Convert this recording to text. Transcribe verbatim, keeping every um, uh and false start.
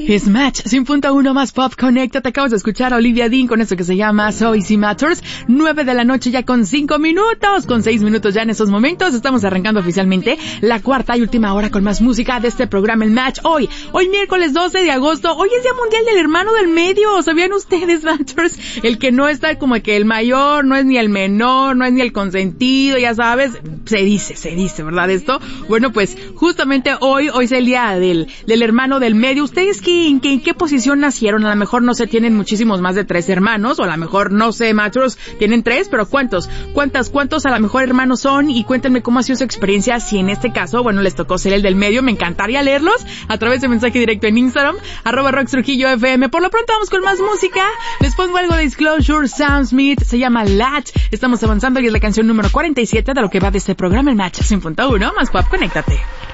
Es Match cien punto uno más Pop Connecta. Te acabas de escuchar a Olivia Dean con esto que se llama So Easy Matters. nueve de la noche ya con cinco minutos. Con seis minutos ya en esos momentos. Estamos arrancando oficialmente la cuarta y última hora con más música de este programa, El Match. Hoy, hoy miércoles doce de agosto. Hoy es Día Mundial del Hermano del Medio. ¿Sabían ustedes, Matters? El que no está como que el mayor, no es ni el menor, no es ni el consentido, ya sabes. Se dice, se dice, ¿verdad? Esto. Bueno, pues justamente hoy, hoy es el día del, del hermano del medio. ¿Ustedes qué, en, qué, en qué posición nacieron? A lo mejor no sé, tienen muchísimos más de tres hermanos, o a lo mejor, no sé, Matros, tienen tres, pero ¿cuántos? ¿Cuántas, cuántos a lo mejor hermanos son? Y cuéntenme cómo ha sido su experiencia, si en este caso, bueno, les tocó ser el del medio. Me encantaría leerlos a través de mensaje directo en Instagram, arroba Rox Trujillo F M. Por lo pronto vamos con más música. Les pongo algo de Disclosure, Sam Smith, se llama Latch. Estamos avanzando y es la canción número cuarenta y siete de lo que va de este programa, El Match cien punto uno más Pop, conéctate.